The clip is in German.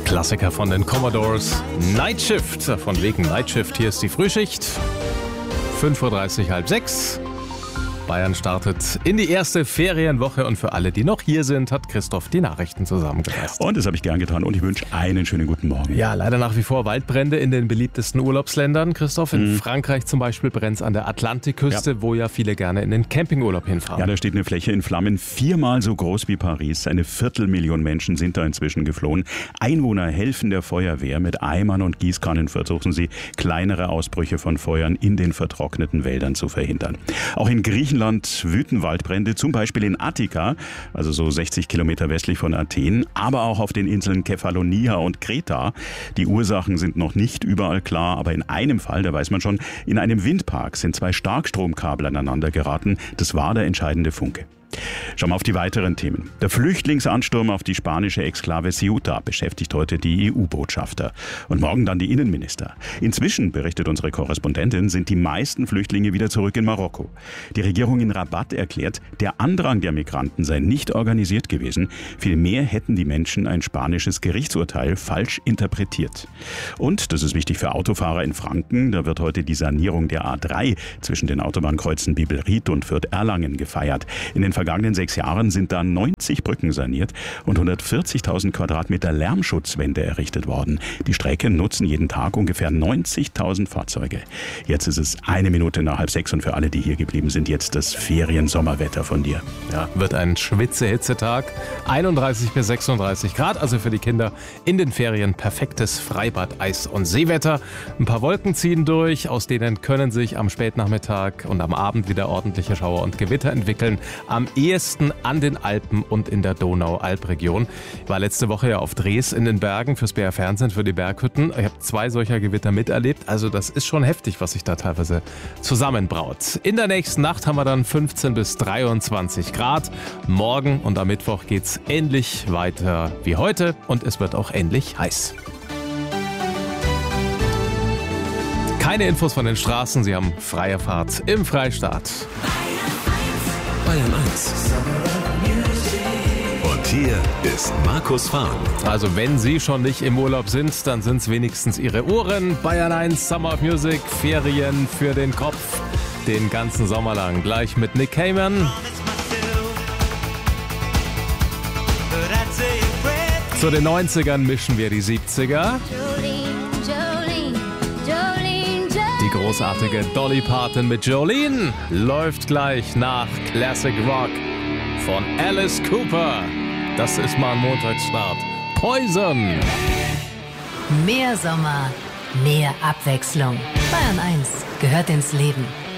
Klassiker von den Commodores. Night Shift, von wegen Night Shift. Hier ist die Frühschicht. 5:30 Uhr, halb sechs. Bayern startet in die erste Ferienwoche und für alle, die noch hier sind, hat Christoph die Nachrichten zusammengefasst. Und das habe ich gern getan und ich wünsche einen schönen guten Morgen. Ja, leider nach wie vor Waldbrände in den beliebtesten Urlaubsländern, Christoph. In Frankreich zum Beispiel brennt es an der Atlantikküste, wo ja viele gerne in den Campingurlaub hinfahren. Ja, da steht eine Fläche in Flammen, 4-mal so groß wie Paris. 250.000 Menschen sind da inzwischen geflohen. Einwohner helfen der Feuerwehr. Mit Eimern und Gießkannen versuchen sie, kleinere Ausbrüche von Feuern in den vertrockneten Wäldern zu verhindern. Auch in Griechenland wüten Waldbrände, zum Beispiel in Attika, also so 60 Kilometer westlich von Athen, aber auch auf den Inseln Kefalonia und Kreta. Die Ursachen sind noch nicht überall klar, aber in einem Fall, da weiß man schon, in einem Windpark sind 2 Starkstromkabel aneinander geraten. Das war der entscheidende Funke. Schauen wir auf die weiteren Themen. Der Flüchtlingsansturm auf die spanische Exklave Ceuta beschäftigt heute die EU-Botschafter und morgen dann die Innenminister. Inzwischen, berichtet unsere Korrespondentin, sind die meisten Flüchtlinge wieder zurück in Marokko. Die Regierung in Rabat erklärt, der Andrang der Migranten sei nicht organisiert gewesen. Vielmehr hätten die Menschen ein spanisches Gerichtsurteil falsch interpretiert. Und, das ist wichtig für Autofahrer in Franken, da wird heute die Sanierung der A3 zwischen den Autobahnkreuzen Bibelried und Fürth-Erlangen gefeiert. In den vergangenen 6 Jahren sind da 90 Brücken saniert und 140.000 Quadratmeter Lärmschutzwände errichtet worden. Die Strecke nutzen jeden Tag ungefähr 90.000 Fahrzeuge. Jetzt ist es 5:01 und für alle, die hier geblieben sind, jetzt das Ferien-Sommerwetter von dir. Ja, wird ein Schwitze-Hitzetag. 31 bis 36 Grad, also für die Kinder in den Ferien perfektes Freibad, Eis- und Seewetter. Ein paar Wolken ziehen durch, aus denen können sich am Spätnachmittag und am Abend wieder ordentliche Schauer und Gewitter entwickeln. Am ehesten an den Alpen und in der Donau-Alp-Region. Ich war letzte Woche ja auf Dres in den Bergen fürs BR Fernsehen, für die Berghütten. Ich habe 2 solcher Gewitter miterlebt. Also das ist schon heftig, was sich da teilweise zusammenbraut. In der nächsten Nacht haben wir dann 15 bis 23 Grad. Morgen und am Mittwoch geht's ähnlich weiter wie heute und es wird auch ähnlich heiß. Keine Infos von den Straßen, Sie haben freie Fahrt im Freistaat. Bayern 1. Und hier ist Markus Fahren. Also wenn Sie schon nicht im Urlaub sind, dann sind es wenigstens Ihre Ohren. Bayern 1, Summer of Music, Ferien für den Kopf. Den ganzen Sommer lang. Gleich mit Nick Cayman. Zu den 90ern mischen wir die 70er. Die großartige Dolly Parton mit Jolene läuft gleich nach Classic Rock von Alice Cooper. Das ist mal ein Montagsstart. Poison. Mehr Sommer, mehr Abwechslung. Bayern 1 gehört ins Leben.